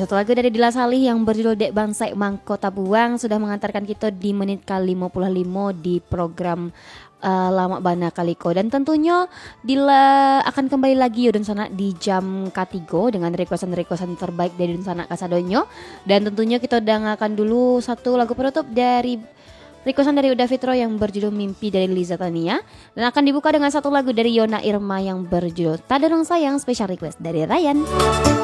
satu lagu dari Dila Salih yang berjudul Dek Bangsai Mangkota Buang sudah mengantarkan kita di menit ke-55 di program Lama Bana Kaliko. Dan tentunya Dila akan kembali lagi Yudun Sana di jam ketiga dengan requestan-requestan terbaik dari Yudun Sana Kasadonyo. Dan tentunya kita dengarkan dulu satu lagu penutup dari requestan dari Uda Fitro yang berjudul Mimpi dari Liza Tania. Dan akan dibuka dengan satu lagu dari Yona Irma yang berjudul Tak Ada Orang Sayang, special request dari Ryan.